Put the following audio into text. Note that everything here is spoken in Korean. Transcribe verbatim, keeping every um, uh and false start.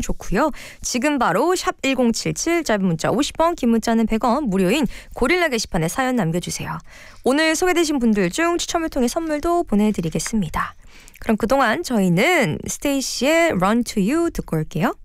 좋고요. 지금 바로 샵 일공칠칠 짧은 문자 오십 원 긴 문자는 백 원 무료인 고릴라 게시판에 사연 남겨주세요. 오늘 소개되신 분들 중 추첨을 통해 선물도 보내드리겠습니다. 그럼 그동안 저희는 스테이시의 Run to You 듣고 올게요.